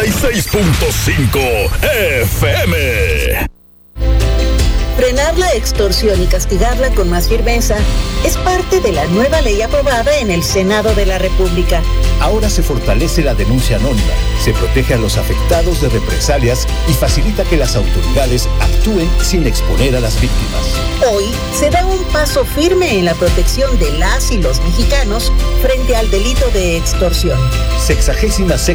96.5 FM. Frenar la extorsión y castigarla con más firmeza es parte de la nueva ley aprobada en el Senado de la República. Ahora se fortalece la denuncia anónima, se protege a los afectados de represalias y facilita que las autoridades actúen sin exponer a las víctimas. Hoy se da un paso firme en la protección de las y los mexicanos frente al delito de extorsión. 66ª